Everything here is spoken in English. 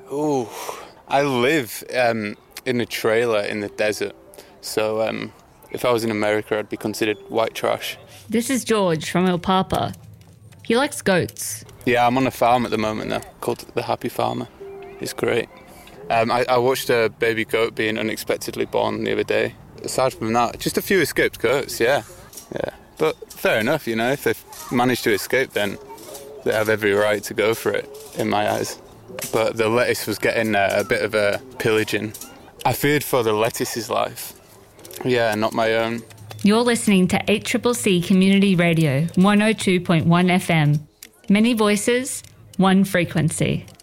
Ooh, I live in a trailer in the desert. So if I was in America, I'd be considered white trash. This is George from El Papa. He likes goats. Yeah, I'm on a farm at the moment, though, called The Happy Farmer. It's great. I watched a baby goat being unexpectedly born the other day. Aside from that, just a few escaped goats, yeah. But fair enough, you know, if they've managed to escape, then they have every right to go for it, in my eyes. But the lettuce was getting a bit of a pillaging. I feared for the lettuce's life. Yeah, not my own. You're listening to 8CCC Community Radio, 102.1 FM. Many voices, one frequency.